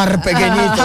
avatar pequeñito.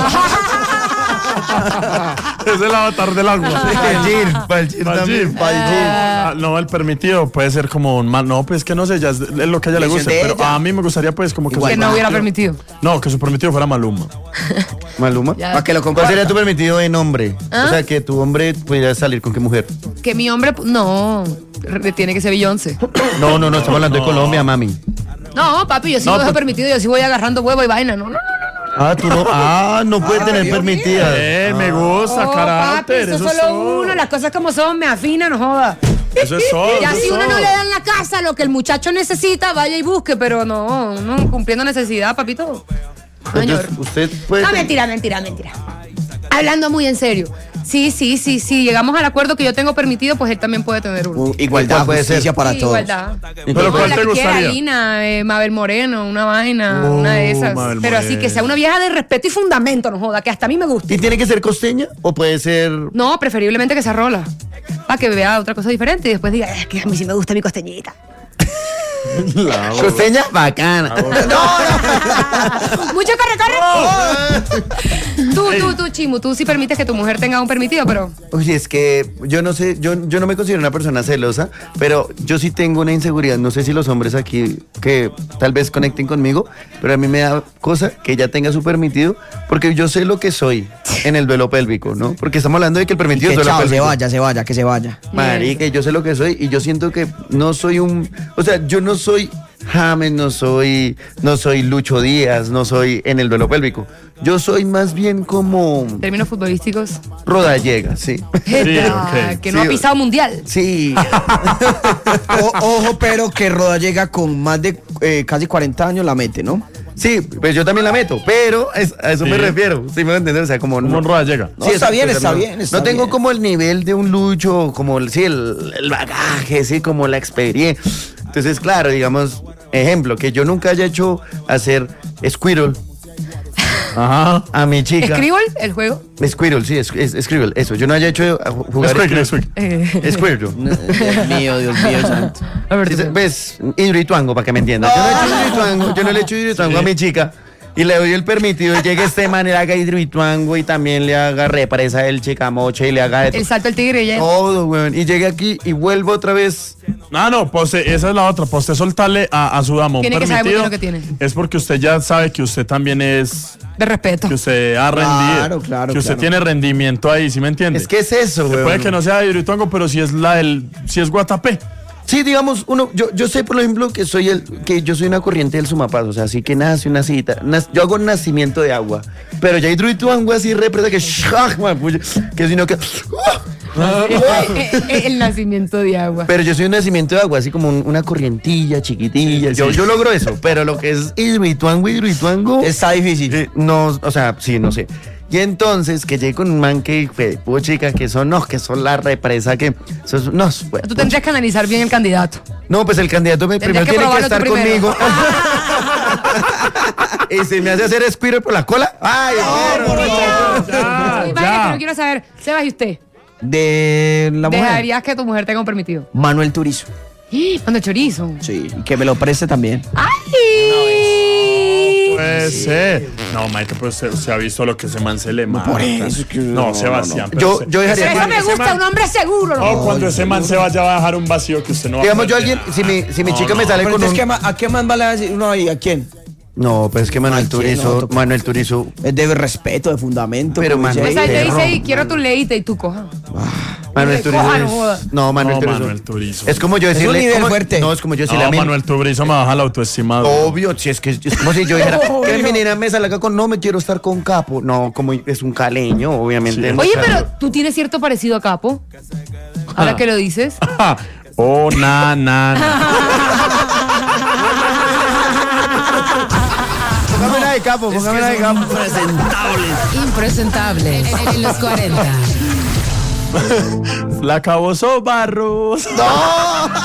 Es el avatar del agua. Para el gin también. No, el permitido puede ser como un mal. No, pues que no sé, ya es lo que a ella le guste. Pero a mí me gustaría, pues, como que. Que no hubiera permitido. No, que su permitido fuera Maluma. ¿Maluma? Ya. ¿Para que lo compre? ¿Cuál sería tu permitido en hombre? O sea, que tu hombre pudiera salir con qué mujer. Que mi hombre, no, tiene que ser Beyoncé. No, estamos hablando de Colombia, mami. No, papi, yo sí lo dejo permitido, yo sí voy agarrando huevo y vaina. No. Tú no. No puede tener permitida. Me gusta, Papi, carácter. eso es solo uno, las cosas como son, me afina, no joda. Eso es todo. Y así uno no le da en la casa lo que el muchacho necesita, vaya y busque, pero no, cumpliendo necesidad, papito. Señor. Entonces, usted puede. No, mentira. Hablando muy en serio. Sí, llegamos al acuerdo que yo tengo permitido, pues él también puede tener uno. Igualdad, puede ser. justicia para Sí, todos. igualdad. Pero ¿cuál la te que quiera, gustaría? Lina, Mabel Moreno, una vaina, una de esas. Mabel Pero así Moreno. que sea una vieja de respeto y fundamento, no joda, que hasta a mí me gusta. ¿Y tiene que ser costeña o puede ser? No, preferiblemente que sea rola. Para que vea otra cosa diferente y después diga, es que a mí sí me gusta mi costeñita. Costeña bacana. Mucho corre. Tú, Chimu, tú sí permites que tu mujer tenga un permitido, pero. Oye, es que yo no sé, yo no me considero una persona celosa, pero yo sí tengo una inseguridad. No sé si los hombres aquí que tal vez conecten conmigo, pero a mí me da cosa que ella tenga su permitido, porque yo sé lo que soy en el duelo pélvico, ¿no? Porque estamos hablando de que el permitido Que es duelo chao, pélvico. que se vaya. Marica, yo sé lo que soy y yo siento que no soy o sea, yo no soy James, no soy Lucho Díaz, no soy en el duelo pélvico. Yo soy más bien como Términos futbolísticos. Rodallega, sí. Que no Sí. ha pisado mundial. Sí. Ojo, pero que Roda llega con más de casi 40 años, la mete, ¿no? Sí, pues yo también la meto, pero a eso me refiero. Sí, me voy a entender, o sea, como Como en Roda llega. No, está bien, o sea, está no- bien, está No tengo bien. como el nivel de un Lucho, como el bagaje, sí, como la experiencia. Entonces, claro, digamos, ejemplo, que yo nunca haya hecho hacer Squirrel Ajá. a mi chica. ¿Scribble, el juego? Squirrel, sí, es Scribble, eso. Yo no haya hecho jugar Squirrel. Squirrel. Dios mío, santo. A ver, Sí, tú. ¿ves? Hidroituango, para que me entiendan. Yo no le he hecho hidroituango a mi chica. Y le doy el permitido y llegue este man y le haga hidroituango y también le haga represa del chicamoche y le haga El salto del tigre ya. todo, weón. Y llegue aquí y vuelvo otra vez. No, pues esa es la otra. Pues usted soltarle a su dama un Tiene que saber muy permitido. bien lo que tiene. Es porque usted ya sabe que usted también es. De respeto. Que usted ha rendido. Claro, que usted claro. tiene rendimiento ahí, ¿sí me entiende? Es que es eso, Se weón. puede que no sea de hidroituango, pero si es si es Guatapé. Sí, digamos, yo sé, por ejemplo, que yo soy una corriente del Sumapaz, o sea, así que nace una cita, yo hago nacimiento de agua, pero ya hidroituango así represa que que sino que El nacimiento de agua. pero yo soy un nacimiento de agua, así como una corrientilla chiquitilla. Sí, sí. Yo logro eso, pero lo que es hidroituango, Está difícil. no, o sea, sí, no sé. Y entonces que llegue con un man que chica, que son la represa que Tú tendrías que analizar bien el candidato. no, pues el candidato primero que tiene que probarlo tú estar primero. conmigo. Y se me hace hacer Squirrel por la cola. Ay, Vaya, pero quiero saber, Sebas, ¿y usted? De la mujer. ¿Dejarías que tu mujer tenga un permitido? Manuel Turizo. Manda chorizo. Sí, y que me lo preste también. ¡Ay! Puede ser. No, maestro, pues se ha visto lo que ese man se le mata. por eso es que No, Sebastián. Yo dejaría Eso me gusta, un hombre seguro. ¿no? No, cuando ese man se vaya va a dejar un vacío que usted no va digamos a yo poder alguien, llenar. si mi chica me sale Pero con entonces, un... ¿a qué más vale decir uno ahí? ¿A quién? No, pues es que Manuel ¿A quién? Turizo, No, Manuel Turizo, Es de respeto, de fundamento. Pero como dice Manuel- Esa ahí. te dice, perro, y quiero tu leite y tú coja. Manuel Coja, Turizo no joda. es... No, Manuel No, Turizo. Manuel Turizo. Es como yo Es un decirle... nivel como- fuerte. No, es como yo decirle No, a mí... Manuel Turizo me baja la autoestima. Obvio, si es como si yo dijera que mi nena me salga con no me quiero estar con Capo. No, como es un caleño, obviamente. Sí. no, Oye, claro. pero tú tienes cierto parecido a Capo. Ahora que lo dices. Oh, na. Póngame la de Capo, póngame la de Capo. Impresentables en los 40. La Caboso Barros. ¡No!